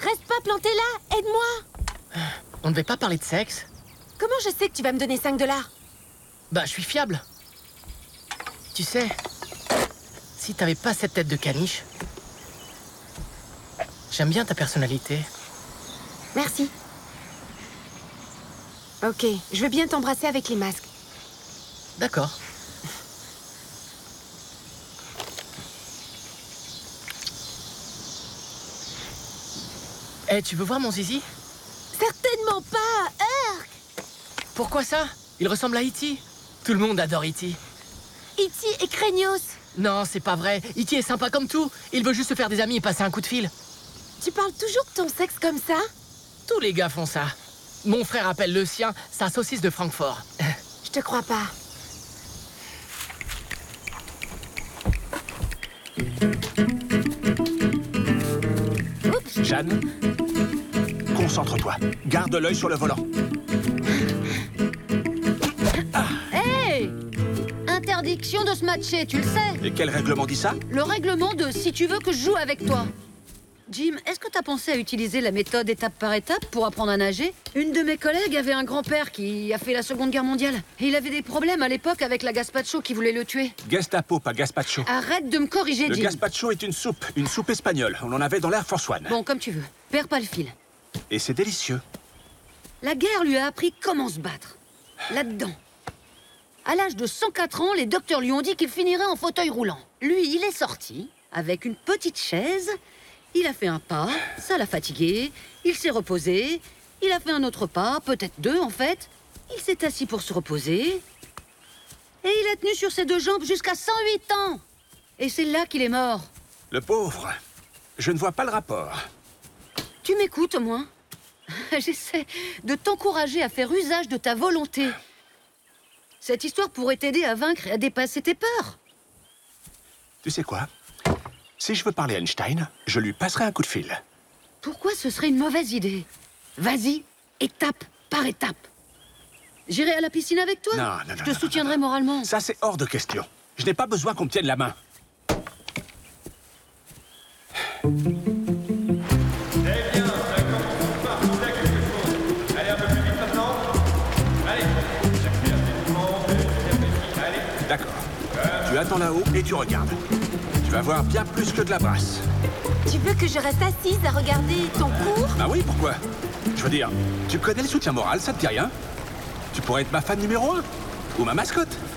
Reste pas planté là, aide-moi. On ne devait pas parler de sexe? Comment je sais que tu vas me donner 5 $? Bah, je suis fiable. Tu sais, si t'avais pas cette tête de caniche... J'aime bien ta personnalité. Merci. Ok, je veux bien t'embrasser avec les masques. D'accord. Eh, tu veux voir mon zizi? Certainement pas, Urk. Pourquoi ça? Il ressemble à E.T. Tout le monde adore E.T. E.T. et Krenios. Non, c'est pas vrai. E.T. est sympa comme tout. Il veut juste se faire des amis et passer un coup de fil. Tu parles toujours de ton sexe comme ça? Tous les gars font ça. Mon frère appelle le sien sa saucisse de Francfort. Je te crois pas. Oups. Jeanne, concentre-toi. Garde l'œil sur le volant. Hey! Interdiction de se matcher, tu le sais. Et quel règlement dit ça? Le règlement de si tu veux que je joue avec toi. Jim, est-ce que t'as pensé à utiliser la méthode étape par étape pour apprendre à nager? Une de mes collègues avait un grand-père qui a fait la Seconde Guerre mondiale. Et il avait des problèmes à l'époque avec la gazpacho qui voulait le tuer. Gestapo, pas gazpacho. Arrête de me corriger, Le Jim. gazpacho est une soupe espagnole. On en avait dans l'Air Force One. Bon, comme tu veux. Perds pas le fil. Et c'est délicieux. La guerre lui a appris comment se battre. Là-dedans. À l'âge de 104 ans, les docteurs lui ont dit qu'il finirait en fauteuil roulant. Lui, il est sorti avec une petite chaise. Il a fait un pas, ça l'a fatigué. Il s'est reposé. Il a fait un autre pas, peut-être 2 en fait. Il s'est assis pour se reposer. Et il a tenu sur ses 2 jambes jusqu'à 108 ans. Et c'est là qu'il est mort. Le pauvre. Je ne vois pas le rapport. Tu m'écoutes au moins? J'essaie de t'encourager à faire usage de ta volonté. Cette histoire pourrait t'aider à vaincre et à dépasser tes peurs. Tu sais quoi? Si je veux parler à Einstein, je lui passerai un coup de fil. Pourquoi ce serait une mauvaise idée? Vas-y, étape par étape. J'irai à la piscine avec toi. Non, Je te soutiendrai moralement. Ça, c'est hors de question. Je n'ai pas besoin qu'on me tienne la main. D'accord. Tu attends là-haut et tu regardes. Tu vas voir bien plus que de la brasse. Tu veux que je reste assise à regarder ton cours? Ah oui, pourquoi? Je veux dire, tu connais le soutien moral, ça te dit rien? Tu pourrais être ma fan numéro 1. Ou ma mascotte.